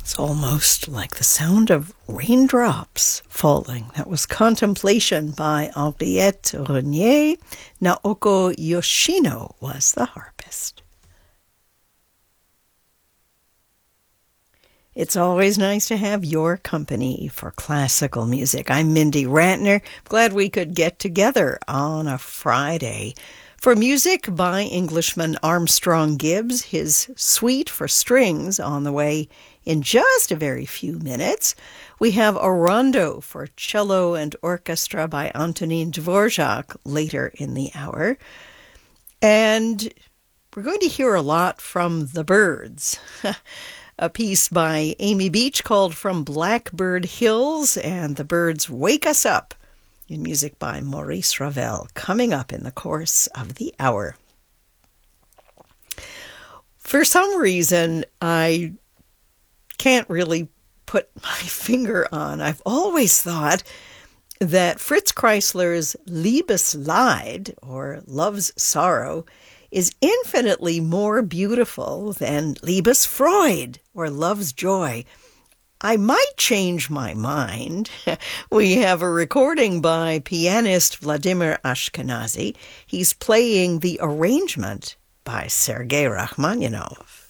It's almost like the sound of raindrops falling. That was Contemplation by Henriette Renier. Naoko Yoshino was the harpist. It's always nice to have your company for classical music. I'm Mindy Rantner. Glad we could get together on a Friday. For music by Englishman Armstrong Gibbs, his suite for strings on the way in just a very few minutes. We have a rondo for cello and orchestra by Antonin Dvorak later in the hour. And we're going to hear a lot from the Byrds. A piece by Amy Beach called From Blackbird Hills, and the Byrds Wake Us Up, in music by Maurice Ravel, coming up in the course of the hour. For some reason, I can't really put my finger on. I've always thought that Fritz Kreisler's Liebesleid, or Love's Sorrow, is infinitely more beautiful than Liebesfreude, or Love's Joy. I might change my mind. We have a recording by pianist Vladimir Ashkenazy. He's playing the arrangement by Sergei Rachmaninoff.